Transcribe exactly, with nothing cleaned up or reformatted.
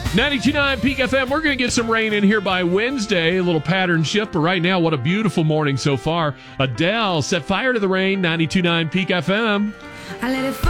ninety-two point nine Peak F M. We're going to get some rain in here by Wednesday. A little pattern shift, but right now, what a beautiful morning so far. Adele set fire to the rain. ninety-two point nine Peak F M. I let it